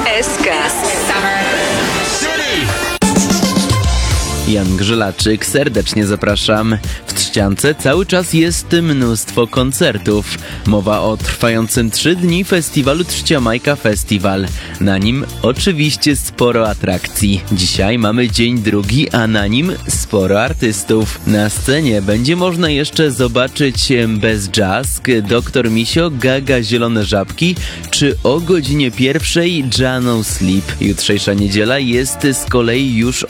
SK. Jan Grzelaczyk, serdecznie zapraszam. W Trzciance cały czas jest mnóstwo koncertów. Mowa o trwającym 3 dni festiwalu Trzciamajka Festiwal. Na nim oczywiście sporo atrakcji. Dzisiaj mamy dzień drugi, a na nim sporo artystów. Na scenie będzie można jeszcze zobaczyć Bez Jazzk, Dr. Misio, Gaga, Zielone Żabki, czy o godzinie 1 Jano Sleep. Jutrzejsza niedziela jest z kolei już